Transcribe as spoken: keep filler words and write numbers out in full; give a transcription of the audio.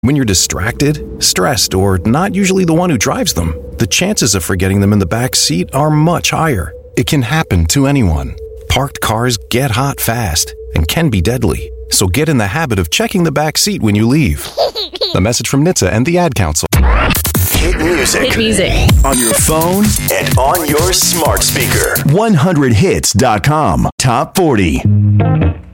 When you're distracted, stressed, or not usually the one who drives them, the chances of forgetting them in the back seat are much higher. It can happen to anyone. Parked cars get hot fast and can be deadly. So get in the habit of checking the back seat when you leave. A message from N H T S A and the Ad Council. Hit music. Hit music. On your phone and on your smart speaker. one hundred hits dot com. Top forty.